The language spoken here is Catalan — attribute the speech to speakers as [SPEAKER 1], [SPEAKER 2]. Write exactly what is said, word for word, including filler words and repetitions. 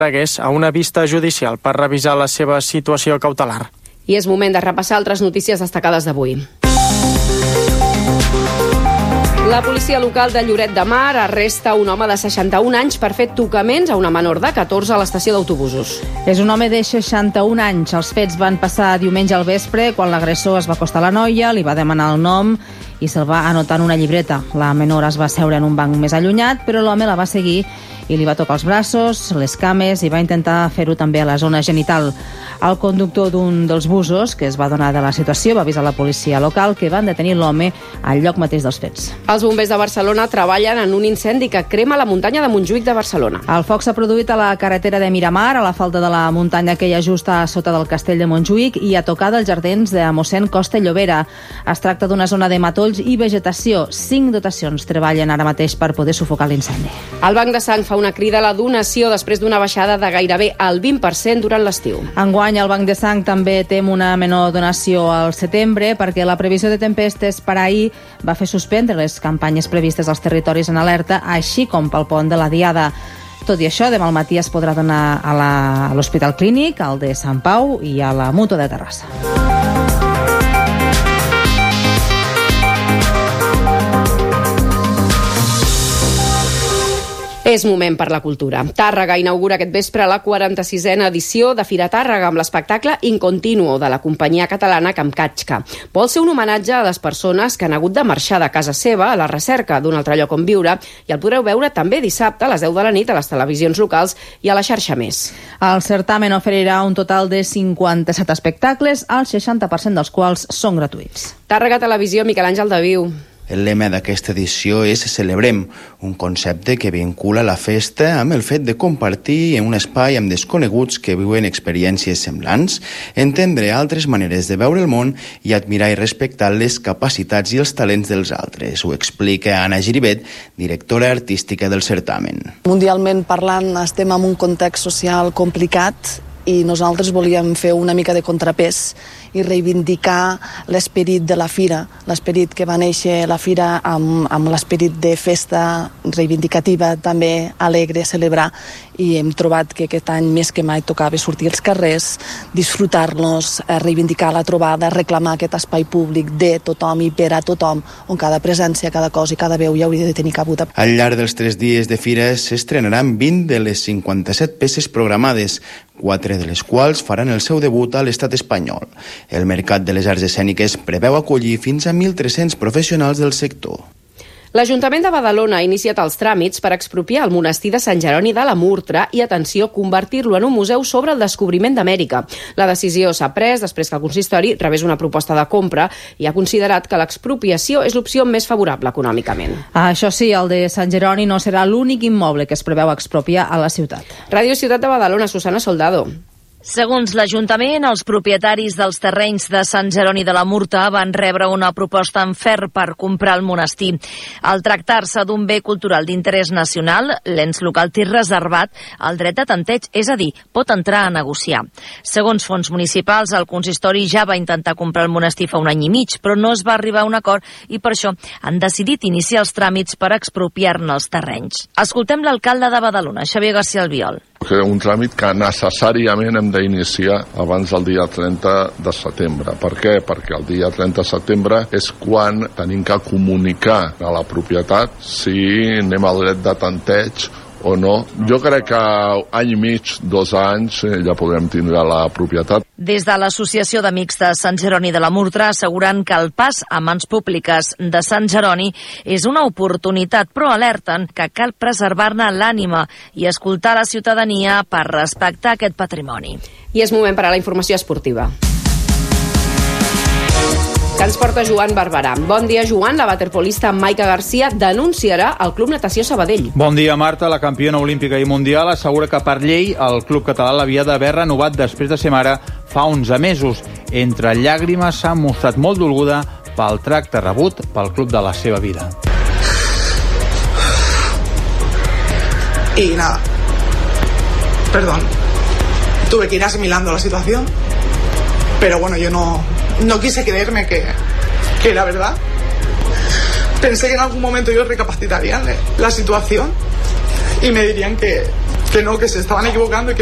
[SPEAKER 1] hagués a una vista judicial per revisar la seva situació cautelar.
[SPEAKER 2] I és moment de repassar altres notícies destacades d'avui. La policia local de Lloret de Mar arresta un home de seixanta-un anys per fer tocaments a una menor de catorze a l'estació d'autobusos.
[SPEAKER 3] És un home de seixanta-un anys. Els fets van passar diumenge al vespre quan l'agressor es va acostar a la noia, li va demanar el nom i se'l va anotar en una llibreta. La menor es va seure en un banc més allunyat, però l'home la va seguir i li va tocar els braços, les cames i va intentar fer-ho també a la zona genital. El conductor d'un dels busos, que es va donar de la situació, va avisar la policia local que van detenir l'home al lloc mateix dels fets.
[SPEAKER 2] Els bombers de Barcelona treballen en un incendi que crema la muntanya de Montjuïc de Barcelona.
[SPEAKER 3] El foc s'ha produït a la carretera de Miramar, a la falda de la muntanya que hi ha just a sota del castell de Montjuïc i a tocar dels jardins de mossèn Costa i Llobera. Es tracta d'una zona de matolls i vegetació. Cinc dotacions treballen ara mateix per poder sufocar l'incendi.
[SPEAKER 2] El Banc de Sang fa una crida a la donació després d'una baixada de gairebé el vint per cent durant l'estiu.
[SPEAKER 3] Enguany el Banc de Sang també tem una menor donació al setembre perquè la previsió de tempestes per ahir va fer suspendre les campanyes previstes als territoris en alerta, així com pel pont de la Diada. Tot i això, demà al matí es podrà donar a l'Hospital Clínic, al de Sant Pau i a la Mútua de Terrassa.
[SPEAKER 2] És moment per la cultura. Tàrrega inaugura aquest vespre la quaranta-sisena edició de Fira Tàrrega amb l'espectacle In Continuo de la companyia catalana Kamkatxka. Vol ser un homenatge a les persones que han hagut de marxar de casa seva a la recerca d'un altre lloc on viure i el podreu veure també dissabte a les deu de la nit a les televisions locals i a la xarxa Més.
[SPEAKER 3] El certamen oferirà un total de cinquanta-set espectacles, el seixanta per cent dels quals són gratuïts.
[SPEAKER 2] Tàrrega Televisió, Miquel Àngel Daviu.
[SPEAKER 4] El lema d'aquesta edició és Celebrem, un concepte que vincula la festa amb el fet de compartir en un espai amb desconeguts que viuen experiències semblants, entendre altres maneres de veure el món i admirar i respectar les capacitats i els talents dels altres. Ho explica Anna Giribet, directora artística del certamen.
[SPEAKER 5] Mundialment parlant, estem en un context social complicat i nosaltres volíem fer una mica de contrapès i reivindicar l'esperit de la fira, l'esperit que va néixer la fira amb, amb l'esperit de festa reivindicativa, també alegre, celebrar, i hem trobat que aquest any més que mai tocava sortir als carrers, disfrutar-nos, reivindicar la trobada, reclamar aquest espai públic de tothom i per a tothom, on cada presència, cada cosa i cada veu ja hauria de tenir cabuda.
[SPEAKER 4] Al llarg dels tres dies de fira s'estrenaran vint de les cinquanta-set peces programades, quatre de les quals faran el seu debut a l'estat espanyol. El Mercat de les Arts Escèniques preveu acollir fins a mil tres-cents professionals del sector.
[SPEAKER 2] L'Ajuntament de Badalona ha iniciat els tràmits per expropiar el monestir de Sant Jeroni de la Murtra i, atenció, convertir-lo en un museu sobre el descobriment d'Amèrica. La decisió s'ha pres després que el consistori rebés una proposta de compra i ha considerat que l'expropiació és l'opció més favorable econòmicament.
[SPEAKER 3] Això sí, el de Sant Jeroni no serà l'únic immoble que es preveu expropiar a la ciutat.
[SPEAKER 2] Ràdio Ciutat de Badalona, Susana Soldado.
[SPEAKER 6] Segons l'Ajuntament, els propietaris dels terrenys de Sant Jeroni de la Murtra van rebre una proposta en ferm per comprar el monestir. Al tractar-se d'un bé cultural d'interès nacional, l'ens local té reservat el dret de tanteig, és a dir, pot entrar a negociar. Segons fons municipals, el consistori ja va intentar comprar el monestir fa un any i mig, però no es va arribar a un acord i per això han decidit iniciar els tràmits per expropiar-ne els terrenys. Escoltem l'alcalde de Badalona, Xavier García Albiol.
[SPEAKER 7] Un tràmit que necessàriament hem d'iniciar abans del dia trenta de setembre. Per què? Perquè el dia trenta de setembre és quan tenim que comunicar a la propietat si anem al dret de tanteig o no. Jo crec que any i mig, dos anys, ja podrem tindre la propietat.
[SPEAKER 6] Des de l'Associació d'Amics de Sant Jeroni de la Murtra asseguren que el pas a mans públiques de Sant Jeroni és una oportunitat, però alerten que cal preservar-ne l'ànima i escoltar la ciutadania per respectar aquest patrimoni.
[SPEAKER 2] I és moment per a la informació esportiva, que ens porta Joan Barberà. Bon dia, Joan. La waterpolista Maica Garcia denunciarà el Club Natació Sabadell.
[SPEAKER 8] Bon dia, Marta. La campiona olímpica i mundial assegura que per llei el club català l'havia d'haver renovat després de ser mare fa onze mesos. Entre llàgrimes s'ha mostrat molt dolguda pel tracte rebut pel club de la seva vida.
[SPEAKER 9] Y nada, perdón, tuve que ir asimilando la situación, pero bueno, yo no, no quise creerme que, que era verdad. Pensé que en algún momento ellos recapacitarían la situación y me dirían que, que no, que se estaban equivocando y que